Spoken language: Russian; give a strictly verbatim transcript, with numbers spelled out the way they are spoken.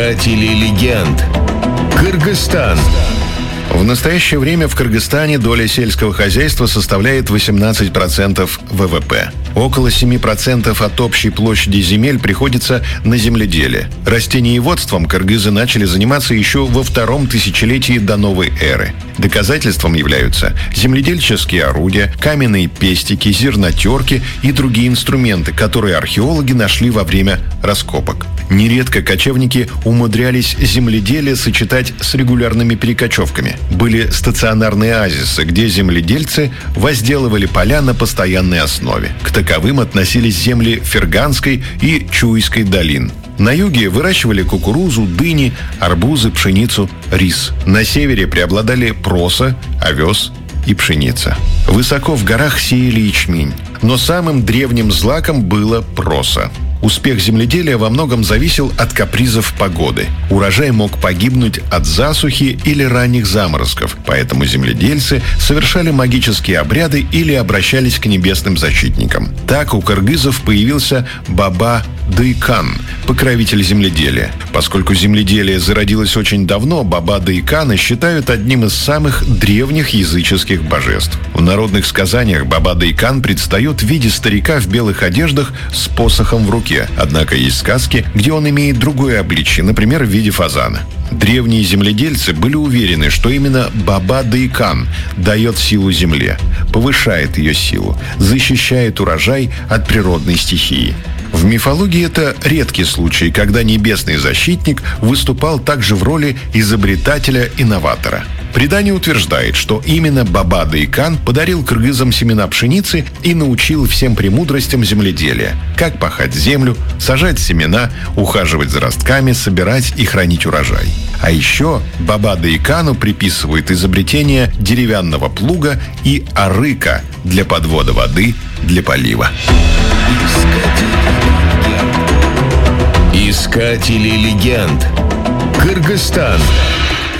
Искатели легенд. Кыргызстан. В настоящее время в Кыргызстане доля сельского хозяйства составляет восемнадцать процентов вэ вэ пэ. Около семи процентов от общей площади земель приходится на земледелие. Растениеводством кыргызы начали заниматься еще во втором тысячелетии до новой эры. Доказательством являются земледельческие орудия, каменные пестики, зернотерки и другие инструменты, которые археологи нашли во время раскопок. Нередко кочевники умудрялись земледелие сочетать с регулярными перекочевками. Были стационарные оазисы, где земледельцы возделывали поля на постоянной основе. К таковым относились земли Ферганской и Чуйской долин. На юге выращивали кукурузу, дыни, арбузы, пшеницу, рис. На севере преобладали проса, овес и пшеница. Высоко в горах сеяли ячмень. Но самым древним злаком было проса. Успех земледелия во многом зависел от капризов погоды. Урожай мог погибнуть от засухи или ранних заморозков, поэтому земледельцы совершали магические обряды или обращались к небесным защитникам. Так у кыргызов появился Баба Дыйкан, покровитель земледелия. Поскольку земледелие зародилось очень давно, Баба Дыйкана считают одним из самых древних языческих божеств. В народных сказаниях Баба Дыйкан предстает в виде старика в белых одеждах с посохом в руке. Однако есть сказки, где он имеет другое обличье, например, в виде фазана. Древние земледельцы были уверены, что именно Баба Дыйкан дает силу земле, повышает ее силу, защищает урожай от природной стихии. В мифологии это редкий случай, когда небесный защитник выступал также в роли изобретателя-инноватора. Предание утверждает, что именно Баба Дыйкан подарил кыргызам семена пшеницы и научил всем премудростям земледелия: как пахать землю, сажать семена, ухаживать за ростками, собирать и хранить урожай. А еще Баба Дыйкану приписывают изобретение деревянного плуга и арыка для подвода воды для полива. Искатели легенд. Кыргызстан.